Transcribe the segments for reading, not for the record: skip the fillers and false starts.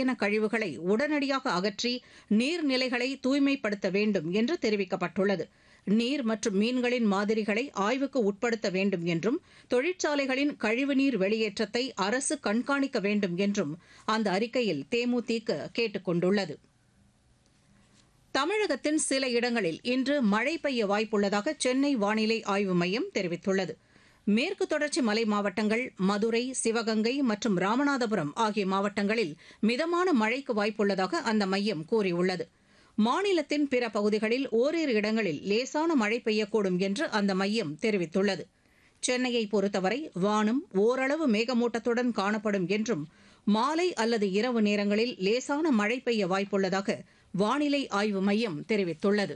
ரசாயன கழிவுகளை உடனடியாக அகற்றி நீர்நிலைகளை தூய்மைப்படுத்த வேண்டும் என்று தெரிவிக்கப்பட்டுள்ளது. நீர் மற்றும் மீன்களின் மாதிரிகளை ஆய்வுக்கு உட்படுத்த வேண்டும் என்றும் தொழிற்சாலைகளின் கழிவுநீர் வெளியேற்றத்தை அரசு கண்காணிக்க வேண்டும் என்றும் அந்த அறிக்கையில் தேமுதிக கேட்டுக் கொண்டுள்ளது. தமிழகத்தின் சில இடங்களில் இன்று மழை பெய்ய வாய்ப்புள்ளதாக சென்னை வானிலை ஆய்வு மையம் தெரிவித்துள்ளது. மேற்கு தொடர்ச்சி மலை மாவட்டங்கள், மதுரை, சிவகங்கை மற்றும் ராமநாதபுரம் ஆகிய மாவட்டங்களில் மிதமான மழைக்கு வாய்ப்புள்ளதாக அந்த மையம் கூறியுள்ளது. மாநிலத்தின் பிற பகுதிகளில் ஓரிரு இடங்களில் லேசான மழை பெய்யக்கூடும் என்று அந்த மையம் தெரிவித்துள்ளது. சென்னையை பொறுத்தவரை வானம் ஓரளவு மேகமூட்டத்துடன் காணப்படும் என்றும் மாலை அல்லது இரவு நேரங்களில் லேசான மழை பெய்ய வாய்ப்புள்ளதாக வானிலை ஆய்வு மையம் தெரிவித்துள்ளது.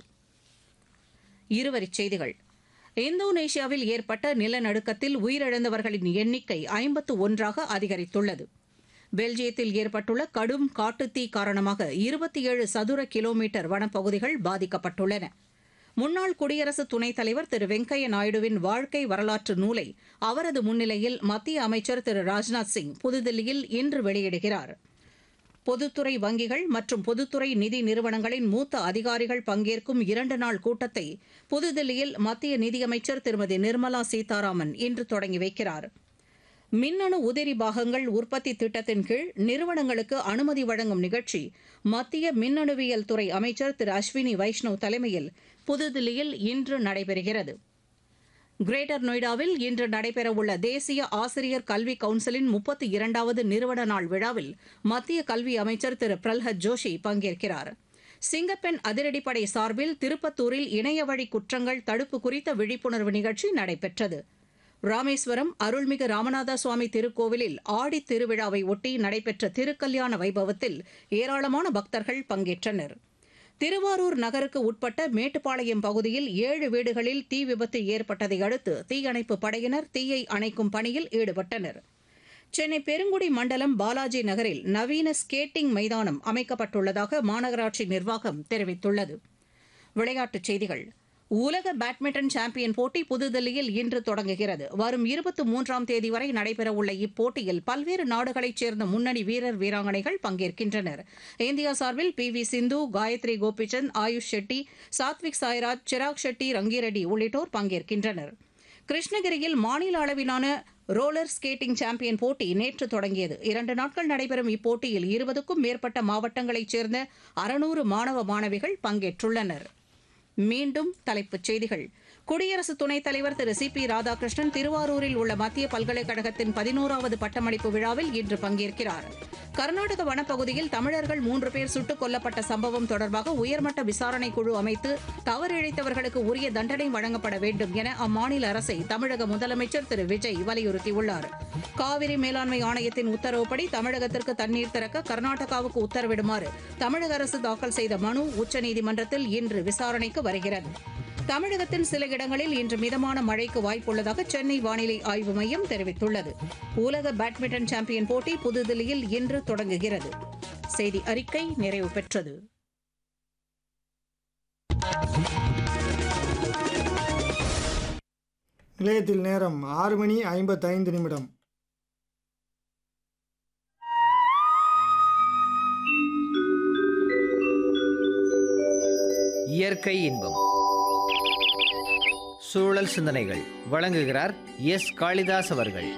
இருவரிச் செய்திகள். இந்தோனேஷியாவில் ஏற்பட்ட நிலநடுக்கத்தில் உயிரிழந்தவர்களின் எண்ணிக்கை 51ஆக அதிகரித்துள்ளது. பெல்ஜியத்தில் ஏற்பட்டுள்ள கடும் காட்டுத்தீ காரணமாக 27 சதுர கிலோமீட்டர் வனப்பகுதிகள் பாதிக்கப்பட்டுள்ளன. முன்னாள் குடியரசு துணைத் தலைவர் திரு வெங்கையா நாயுடுவின் வாழ்க்கை வரலாற்று நூலை அவரது முன்னிலையில் மத்திய அமைச்சர் திரு ராஜ்நாத் சிங் புதுதில்லியில் இன்று வெளியிடுகிறார். பொதுத்துறை வங்கிகள் மற்றும் பொதுத்துறை நிதி நிறுவனங்களின் மூத்த அதிகாரிகள் பங்கேற்கும் 2 நாள் கூட்டத்தை புதுதில்லியில் மத்திய நிதியமைச்சர் திருமதி நிர்மலா சீதாராமன் இன்று தொடங்கி வைக்கிறார். மின்னணு உதிரி பாகங்கள் உற்பத்தி திட்டத்தின் கீழ் நிறுவனங்களுக்கு அனுமதி வழங்கும் நிகழ்ச்சி மத்திய மின்னணுவியல் துறை அமைச்சர் திரு அஸ்வினி வைஷ்ணவ் தலைமையில் புதுதில்லியில் இன்று நடைபெறுகிறது. கிரேட்டர் நொய்டாவில் இன்று நடைபெறவுள்ள தேசிய ஆசிரியர் கல்வி கவுன்சிலின் 32வது நிறுவன நாள் விழாவில் மத்திய கல்வி அமைச்சர் திரு பிரல்ஹத் ஜோஷி பங்கேற்கிறார். சிங்கப்பெண் அதிரடிப்படை சார்பில் திருப்பத்தூரில் இணையவழி குற்றங்கள் தடுப்பு குறித்த விழிப்புணர்வு நிகழ்ச்சி நடைபெற்றது. ராமேஸ்வரம் அருள்மிகு ராமநாத சுவாமி திருக்கோவிலில் ஆடித் திருவிழாவை ஒட்டி நடைபெற்ற திருக்கல்யாண வைபவத்தில் ஏராளமான பக்தர்கள் பங்கேற்றனர். திருவாரூர் நகருக்கு உட்பட்ட மேட்டுப்பாளையம் பகுதியில் 7 வீடுகளில் தீ விபத்து ஏற்பட்டதை அடுத்து தீயணைப்பு படையினர் தீயை அணைக்கும் பணியில் ஈடுபட்டனர். சென்னை பெருங்குடி மண்டலம் பாலாஜி நகரில் நவீன ஸ்கேட்டிங் மைதானம் அமைக்கப்பட்டுள்ளதாக மாநகராட்சி நிர்வாகம் தெரிவித்துள்ளது. விளையாட்டுச் செய்திகள். உலக பேட்மிண்டன் சாம்பியன் போட்டி புதுதில்லியில் இன்று தொடங்குகிறது. வரும் 23ஆம் தேதி வரை நடைபெறவுள்ள இப்போட்டியில் பல்வேறு நாடுகளைச் சேர்ந்த முன்னணி வீரர் வீராங்கனைகள் பங்கேற்கின்றனர். இந்தியா சார்பில் PV சிந்து, காயத்ரி கோபிச்சந்த், ஆயுஷ் ஷெட்டி, சாத்விக் சாய்ராஜ், சிராக் ஷெட்டி, ரங்கிரெட்டி உள்ளிட்டோர் பங்கேற்கின்றனர். கிருஷ்ணகிரியில் மாநில அளவிலான ரோலர் ஸ்கேட்டிங் சாம்பியன் போட்டி நேற்று தொடங்கியது. 2 நாட்கள் நடைபெறும் இப்போட்டியில் 20க்கும் மேற்பட்ட மாவட்டங்களைச் சேர்ந்த 600 மாணவ மாணவிகள் பங்கேற்றுள்ளனர். மீண்டும் தலைப்புச் செய்திகள். குடியரசு துணைத் தலைவர் திரு CP ராதாகிருஷ்ணன் திருவாரூரில் உள்ள மத்திய பல்கலைக்கழகத்தின் 11வது பட்டமளிப்பு விழாவில் இன்று பங்கேற்கிறார். கர்நாடக வனப்பகுதியில் தமிழர்கள் 3 பேர் சுட்டுக் கொல்லப்பட்ட சம்பவம் தொடர்பாக உயர்மட்ட விசாரணை குழு அமைத்து தவறிழைத்தவர்களுக்கு உரிய தண்டனை வழங்கப்பட வேண்டும் என அம்மாநில அரசை தமிழக முதலமைச்சர் திரு விஜய் வலியுறுத்தியுள்ளார். காவிரி மேலாண்மை ஆணையத்தின் உத்தரவுப்படி தமிழகத்திற்கு தண்ணீர் திறக்க கர்நாடகாவுக்கு உத்தரவிடுமாறு தமிழக அரசு தாக்கல் செய்த மனு உச்சநீதிமன்றத்தில் இன்று விசாரணைக்கு வருகிறது. தமிழகத்தின் சில இடங்களில் இன்று மிதமான மழைக்கு வாய்ப்புள்ளதாக சென்னை வானிலை ஆய்வு மையம் தெரிவித்துள்ளது. உலக பேட்மிண்டன் சாம்பியன் போட்டி புதுதில்லியில் இன்று தொடங்குகிறது. செய்தி அறிக்கை நிறைவு பெற்றது. நிலையத்தில் நேரம் 6:55. இயற்கை இன்பம் சூழல் சிந்தனைகள் வழங்குகிறார் எஸ் காளிதாஸ் அவர்கள்.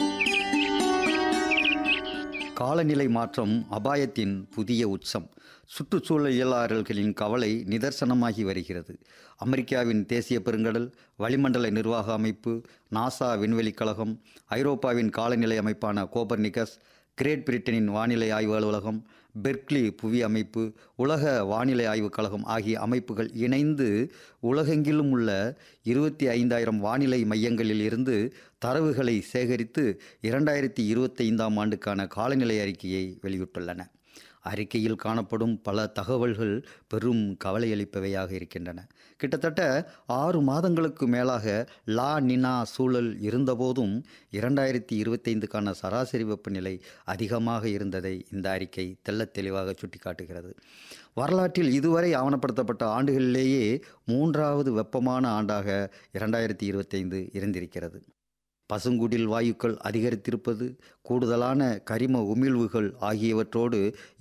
காலநிலை மாற்றம் அபாயத்தின் புதிய உச்சம். சுற்றுச்சூழலியலாளர்களின் கவலை நிதர்சனமாகி வருகிறது. அமெரிக்காவின் தேசிய பெருங்கடல் வளிமண்டல நிர்வாக அமைப்பு, நாசா விண்வெளிக் கழகம், ஐரோப்பாவின் காலநிலை அமைப்பான கோபர்னிகஸ், கிரேட் பிரிட்டனின் வானிலை ஆய்வு அலுவலகம், பெர்க்லி புவி அமைப்பு, உலக வானிலை ஆய்வுக் கழகம் ஆகிய அமைப்புகள் இணைந்து உலகெங்கிலும் உள்ள 25,000 வானிலை மையங்களில் இருந்து தரவுகளை சேகரித்து 2025ஆம் ஆண்டுக்கான காலநிலை அறிக்கையை வெளியிட்டுள்ளன. அறிக்கையில் காணப்படும் பல தகவல்கள் பெரும் கவலையளிப்பவையாக இருக்கின்றன. கிட்டத்தட்ட 6 மாதங்களுக்கு மேலாக லா நினா சூழல் இருந்தபோதும் 2025க்கான சராசரி வெப்பநிலை அதிகமாக இருந்ததை இந்த அறிக்கை தெள்ளத் தெளிவாக சுட்டிக்காட்டுகிறது. வரலாற்றில் இதுவரை ஆவணப்படுத்தப்பட்ட ஆண்டுகளிலேயே 3வது வெப்பமான ஆண்டாக 2025 இருந்திருக்கிறது. பசுங்குடில் வாயுக்கள் அதிகரித்திருப்பது, கூடுதலான கரிம உமிழ்வுகள் ஆகியவற்றோடு